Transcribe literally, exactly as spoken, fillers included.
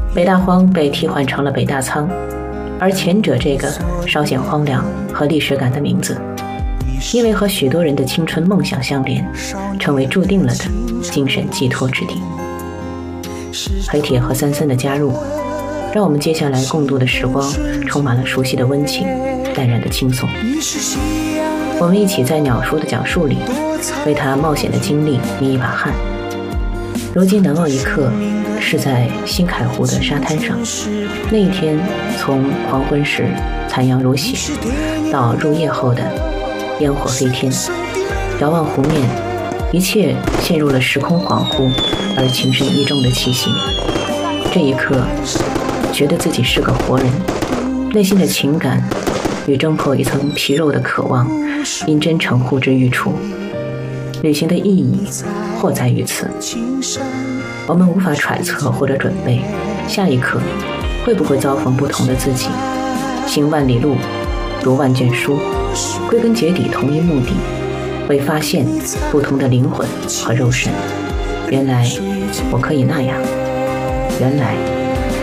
北大荒被替换成了北大仓，而前者这个稍显荒凉和历史感的名字，因为和许多人的青春梦想相连，成为注定了的精神寄托之地。黑铁和森森的加入，让我们接下来共度的时光充满了熟悉的温情，淡然的轻松。我们一起在鸟叔的讲述里，为他冒险的经历捏一把汗。如今难忘一刻，是在新凯湖的沙滩上。那一天，从黄昏时残阳如血，到入夜后的烟火飞天，遥望湖面，一切陷入了时空恍惚而情深意重的气息。这一刻，觉得自己是个活人，内心的情感与挣破一层皮肉的渴望，因真诚呼之欲出。旅行的意义或在于此，我们无法揣测或者准备下一刻会不会遭逢不同的自己。行万里路，读万卷书，归根结底同一目的，为发现不同的灵魂和肉身。原来我可以那样，原来